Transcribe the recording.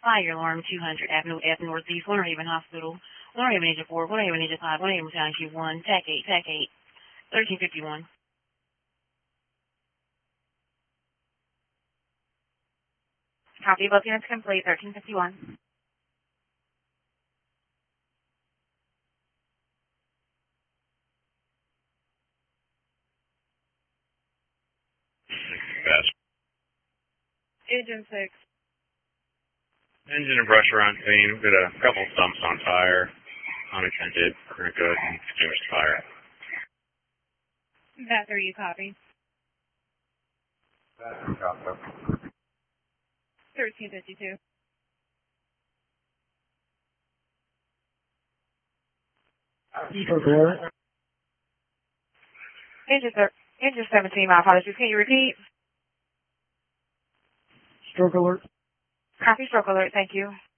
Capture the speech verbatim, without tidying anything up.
Fire alarm two hundred Avenue F Northeast, Winter Haven Hospital. Winter Haven Agent four, Winter Haven Agent five, Winter Haven County Q one, TAC eight, TAC eight, thirteen fifty-one. Copy, both units complete, thirteen fifty-one. Best. Agent six. Engine and brush are on scene. We've got a couple stumps on fire. Unattended. We're going to go ahead and extinguish the fire. Bat three, you copy. thirteen fifty-two. Agent, Agent seventeen, my apologies. Can you repeat? Stroke alert. Copy, stroke alert. Thank you.